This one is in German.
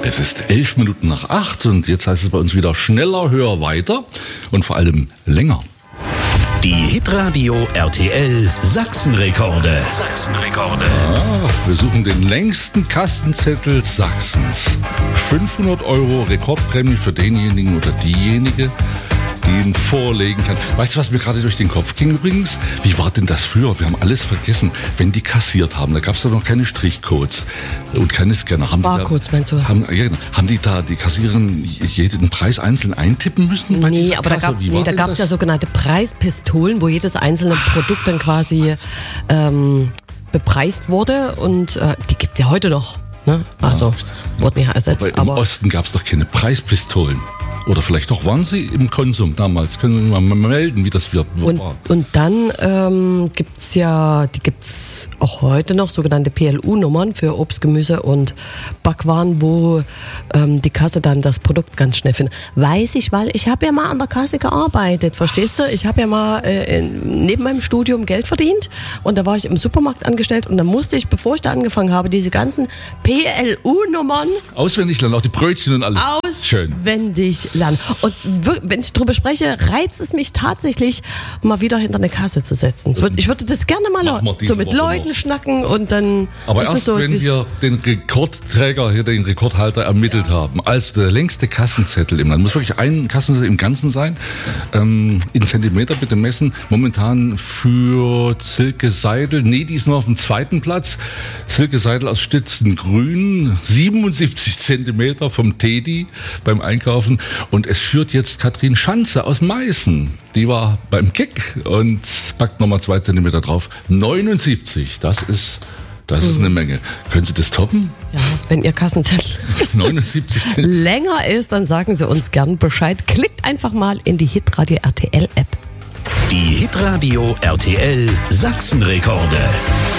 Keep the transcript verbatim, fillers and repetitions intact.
Es ist elf Minuten nach acht und jetzt heißt es bei uns wieder schneller, höher, weiter und vor allem länger. Die Hitradio R T L Sachsenrekorde. Sachsenrekorde. Ja, wir suchen den längsten Kassenzettel Sachsens. fünfhundert Euro Rekordprämie für denjenigen oder diejenige, die ihn vorlegen kann. Weißt du, was mir gerade durch den Kopf ging übrigens? Wie war denn das früher? Wir haben alles vergessen. Wenn die kassiert haben, da gab es doch noch keine Strichcodes und keine Scanner. Haben Barcodes, die da, meinst du? Haben, ja, genau. haben die da, die Kassiererin, jeden Preis einzeln eintippen müssen? Bei Nee, aber Kasse? da gab nee, da gab es ja sogenannte Preispistolen, wo jedes einzelne Produkt dann quasi ähm, bepreist wurde. Und äh, die gibt es ja heute noch. Ne? Also, ja, wurde nicht ersetzt. Aber im aber Osten gab es doch keine Preispistolen. Oder vielleicht doch waren sie im Konsum damals. Können wir mal melden, wie das wird. Und, und dann ähm, gibt es ja, die gibt es auch heute noch, sogenannte P L U-Nummern für Obst, Gemüse und Backwaren, wo ähm, die Kasse dann das Produkt ganz schnell findet. Weiß ich, weil ich habe ja mal an der Kasse gearbeitet, verstehst du? Ich habe ja mal äh, in, neben meinem Studium Geld verdient und da war ich im Supermarkt angestellt und dann musste ich, bevor ich da angefangen habe, diese ganzen P L U-Nummern auswendig lernen, auch die Brötchen und alles. Auswendig Schön. lernen. Und wenn ich drüber spreche, reizt es mich tatsächlich, mal wieder hinter eine Kasse zu setzen. Ich würde das gerne mal so mit Woche Leuten noch. schnacken und dann. Aber ist erst es so, wenn wir den Rekordträger hier, den Rekordhalter ermittelt ja. haben, also der längste Kassenzettel im Land, muss wirklich ein Kassenzettel im Ganzen sein, ähm, in Zentimeter bitte messen, momentan für Silke Seidel, nee, die ist nur auf dem zweiten Platz, Silke Seidel aus Stützengrün, siebenundsiebzig Zentimeter vom Teddy beim Einkaufen. Und es führt jetzt Katrin Schanze aus Meißen. Die war beim Kick und packt nochmal zwei Zentimeter drauf. neunundsiebzig, das ist, das ist eine Menge. Können Sie das toppen? Ja, wenn Ihr Kassenzettel neunundsiebzig Zentimeter länger ist, dann sagen Sie uns gern Bescheid. Klickt einfach mal in die Hitradio R T L App. Die Hitradio R T L Sachsenrekorde.